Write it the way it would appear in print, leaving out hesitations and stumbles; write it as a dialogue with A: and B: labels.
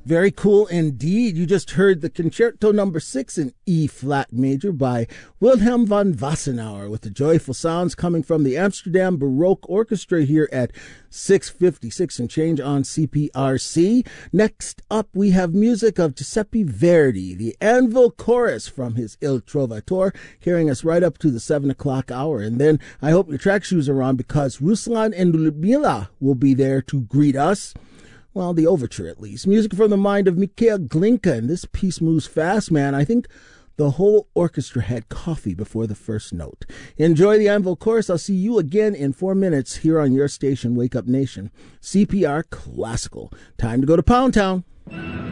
A: Very cool indeed. You just heard the Concerto Number 6 in E-flat major by Wilhelm von Wassenaar with the joyful sounds coming from the Amsterdam Baroque Orchestra here at 6:56 and change on CPRC. Next up, we have music of Giuseppe Verdi, the Anvil Chorus from his Il Trovatore, carrying us right up to the 7 o'clock hour. And then I hope your track shoes are on because Ruslan and Lyudmila will be there to greet us. Well, the overture at least. Music from the mind of Mikhail Glinka, and this piece moves fast, man. I think the whole orchestra had coffee before the first note. Enjoy the Anvil Chorus. I'll see you again in 4 minutes here on your station, Wake Up Nation. CPR Classical. Time to go to Pound Town.